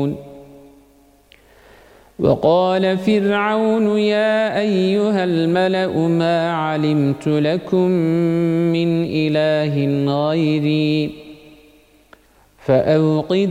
وقال فرعون يا أيها الملأ ما علمت لكم من إله غيري فأوقد